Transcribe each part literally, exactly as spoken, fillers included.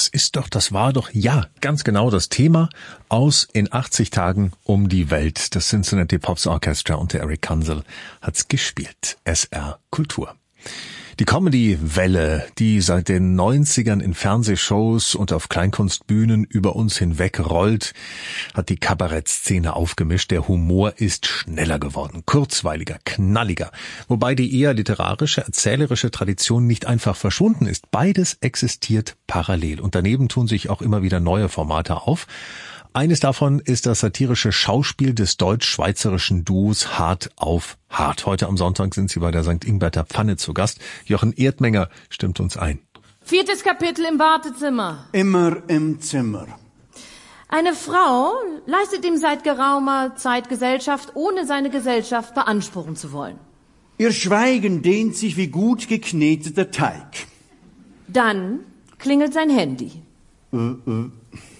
ist doch, das war doch, ja, ganz genau das Thema aus In achtzig Tagen um die Welt. Das Cincinnati Pops Orchestra und der Eric Kansel hat's gespielt. S R Kultur. Die Comedy-Welle, die seit den neunzigern in Fernsehshows und auf Kleinkunstbühnen über uns hinweg rollt, hat die Kabarettszene aufgemischt. Der Humor ist schneller geworden, kurzweiliger, knalliger. Wobei die eher literarische, erzählerische Tradition nicht einfach verschwunden ist. Beides existiert parallel. Und daneben tun sich auch immer wieder neue Formate auf. Eines davon ist das satirische Schauspiel des deutsch-schweizerischen Duos Hart auf Hart. Heute am Sonntag sind sie bei der Sankt Ingbert Pfanne zu Gast. Jochen Erdmenger stimmt uns ein. Viertes Kapitel im Wartezimmer. Immer im Zimmer. Eine Frau leistet ihm seit geraumer Zeit Gesellschaft, ohne seine Gesellschaft beanspruchen zu wollen. Ihr Schweigen dehnt sich wie gut gekneteter Teig. Dann klingelt sein Handy. Äh, äh.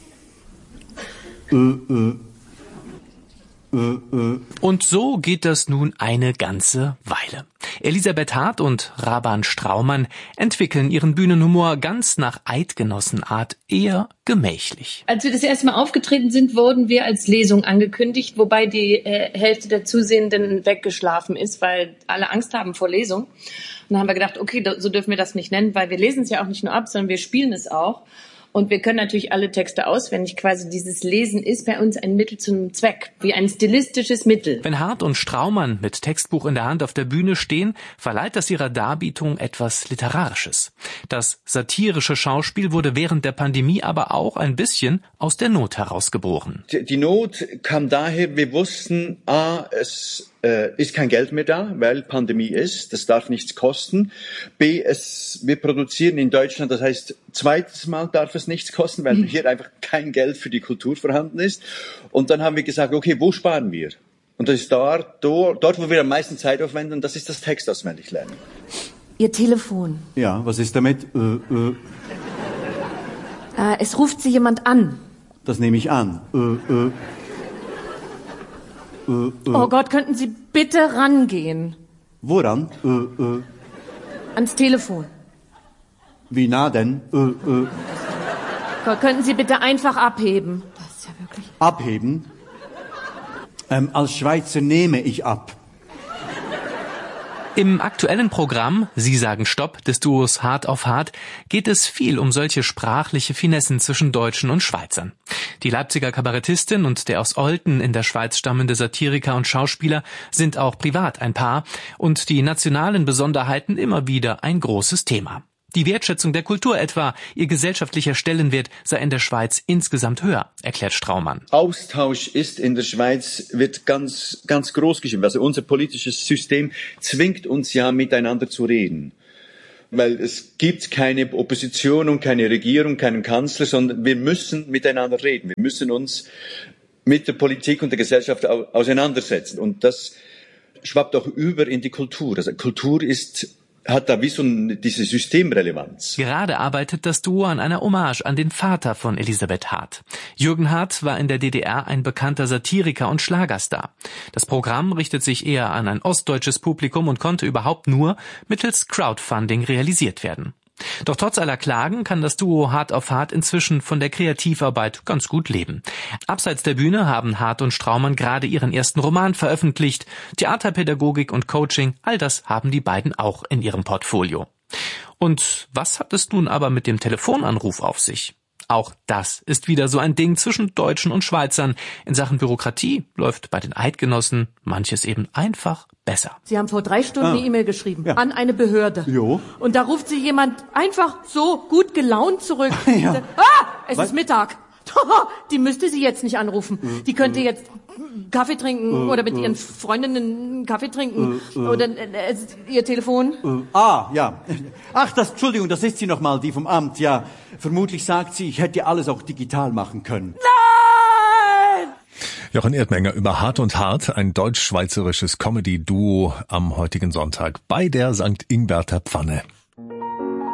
Äh, äh. Äh, äh. Und so geht das nun eine ganze Weile. Elisabeth Hart und Raban Straumann entwickeln ihren Bühnenhumor ganz nach Eidgenossenart, eher gemächlich. Als wir das erste Mal aufgetreten sind, wurden wir als Lesung angekündigt, wobei die äh, Hälfte der Zusehenden weggeschlafen ist, weil alle Angst haben vor Lesung. Und dann haben wir gedacht, okay, so dürfen wir das nicht nennen, weil wir lesen es ja auch nicht nur ab, sondern wir spielen es auch. Und wir können natürlich alle Texte auswendig. Quasi dieses Lesen ist bei uns ein Mittel zum Zweck, wie ein stilistisches Mittel. Wenn Hart und Straumann mit Textbuch in der Hand auf der Bühne stehen, verleiht das ihrer Darbietung etwas Literarisches. Das satirische Schauspiel wurde während der Pandemie aber auch ein bisschen aus der Not herausgeboren. Die Not kam daher, wir wussten, a, es äh, ist kein Geld mehr da, weil Pandemie ist, das darf nichts kosten. B, es, wir produzieren in Deutschland, das heißt, zweites Mal darf es nichts kosten, weil hier einfach kein Geld für die Kultur vorhanden ist. Und dann haben wir gesagt, okay, wo sparen wir? Und das ist dort, dort, dort wo wir am meisten Zeit aufwenden, und das ist das Text auswendig lernen. Ihr Telefon. Ja, was ist damit? Äh, äh. Äh, es ruft sie jemand an. Das nehme ich an. Äh, äh. Äh, äh. Oh Gott, könnten Sie bitte rangehen? Woran? Äh, äh. Ans Telefon. Wie nah denn? Äh, äh. Gott, könnten Sie bitte einfach abheben? Das ist ja wirklich... Abheben? Ähm, als Schweizer nehme ich ab. Im aktuellen Programm Sie sagen Stopp des Duos Hart auf Hart geht es viel um solche sprachliche Finessen zwischen Deutschen und Schweizern. Die Leipziger Kabarettistin und der aus Olten in der Schweiz stammende Satiriker und Schauspieler sind auch privat ein Paar und die nationalen Besonderheiten immer wieder ein großes Thema. Die Wertschätzung der Kultur etwa, ihr gesellschaftlicher Stellenwert sei in der Schweiz insgesamt höher, erklärt Straumann. Austausch ist in der Schweiz, wird ganz, ganz groß geschrieben. Also unser politisches System zwingt uns ja miteinander zu reden. Weil es gibt keine Opposition und keine Regierung, keinen Kanzler, sondern wir müssen miteinander reden. Wir müssen uns mit der Politik und der Gesellschaft auseinandersetzen. Und das schwappt auch über in die Kultur. Also Kultur ist hat da wie so ein, diese Systemrelevanz. Gerade arbeitet das Duo an einer Hommage an den Vater von Elisabeth Hart. Jürgen Hart war in der D D R ein bekannter Satiriker und Schlagerstar. Das Programm richtet sich eher an ein ostdeutsches Publikum und konnte überhaupt nur mittels Crowdfunding realisiert werden. Doch trotz aller Klagen kann das Duo Hart auf Hart inzwischen von der Kreativarbeit ganz gut leben. Abseits der Bühne haben Hart und Straumann gerade ihren ersten Roman veröffentlicht. Theaterpädagogik und Coaching, all das haben die beiden auch in ihrem Portfolio. Und was hat es nun aber mit dem Telefonanruf auf sich? Auch das ist wieder so ein Ding zwischen Deutschen und Schweizern. In Sachen Bürokratie läuft bei den Eidgenossen manches eben einfach besser. Sie haben vor drei Stunden Ah. eine E-Mail geschrieben Ja. an eine Behörde. Jo. Und da ruft Sie jemand einfach so gut gelaunt zurück. Ja. Ah, es Was? ist Mittag. Die müsste Sie jetzt nicht anrufen. Die könnte jetzt Kaffee trinken oder mit ihren Freundinnen Kaffee trinken. Oder äh, Ihr Telefon. Äh, ah, ja. Ach, das, Entschuldigung, das ist sie nochmal, die vom Amt, ja. Vermutlich sagt sie, ich hätte alles auch digital machen können. Nein! Jochen Erdmenger über Hart und Hart, ein deutsch-schweizerisches Comedy-Duo am heutigen Sonntag bei der Sankt Ingberter Pfanne.